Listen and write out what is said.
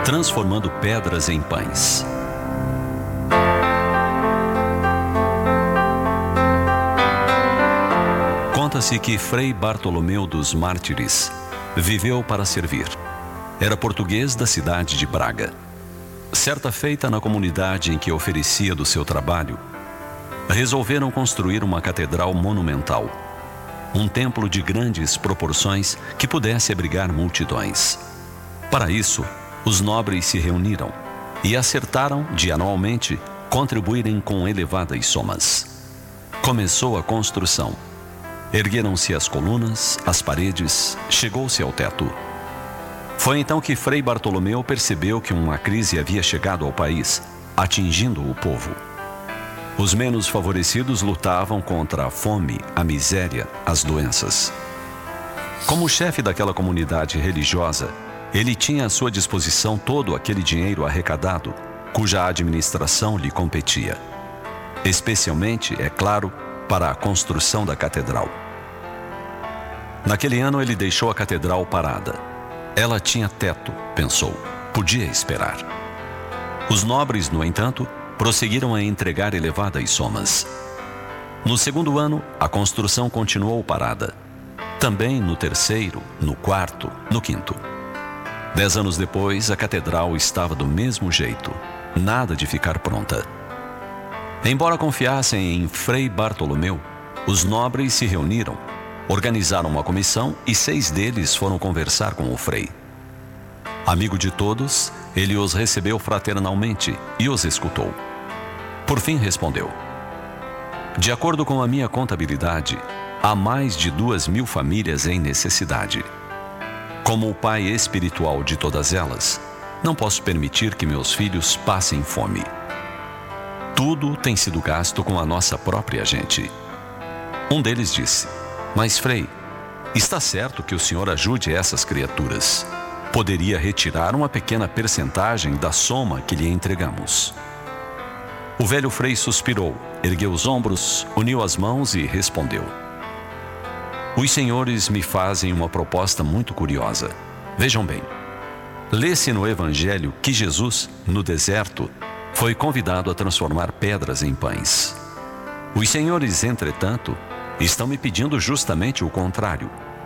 transformando pedras em pães. Conta-se que Frei Bartolomeu dos Mártires viveu para servir. Era português da cidade de Braga. Certa feita, na comunidade em que oferecia do seu trabalho, resolveram construir uma catedral monumental, um templo de grandes proporções que pudesse abrigar multidões. Para isso, os nobres se reuniram e acertaram de anualmente contribuírem com elevadas somas. Começou a construção. Ergueram-se as colunas, as paredes, chegou-se ao teto. Foi então que Frei Bartolomeu percebeu que uma crise havia chegado ao país, atingindo o povo. Os menos favorecidos lutavam contra a fome, a miséria, as doenças. Como chefe daquela comunidade religiosa, ele tinha à sua disposição todo aquele dinheiro arrecadado, cuja administração lhe competia. Especialmente, é claro, para a construção da catedral. Naquele ano ele deixou a catedral parada. Ela tinha teto, pensou, podia esperar. Os nobres, no entanto, prosseguiram a entregar elevadas somas. No segundo ano, a construção continuou parada. Também no terceiro, no quarto, no quinto. 10 anos depois, a catedral estava do mesmo jeito, nada de ficar pronta. Embora confiassem em Frei Bartolomeu, os nobres se reuniram, organizaram uma comissão e 6 deles foram conversar com o Frei. Amigo de todos, ele os recebeu fraternalmente e os escutou. Por fim respondeu: de acordo com a minha contabilidade, há mais de 2.000 famílias em necessidade. Como o pai espiritual de todas elas, não posso permitir que meus filhos passem fome. Tudo tem sido gasto com a nossa própria gente. Um deles disse: mas Frei, está certo que o senhor ajude essas criaturas. Poderia retirar uma pequena percentagem da soma que lhe entregamos. O velho Frei suspirou, ergueu os ombros, uniu as mãos e respondeu: os senhores me fazem uma proposta muito curiosa. Vejam bem, lê-se no Evangelho que Jesus, no deserto, foi convidado a transformar pedras em pães. Os senhores, entretanto, estão me pedindo justamente o contrário.